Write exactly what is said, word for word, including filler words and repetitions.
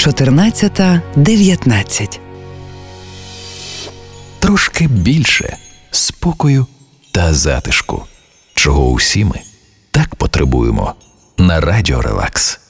чотирнадцята дев'ятнадцять. Трошки більше спокою та затишку, чого усі ми так потребуємо на Радіо Релакс.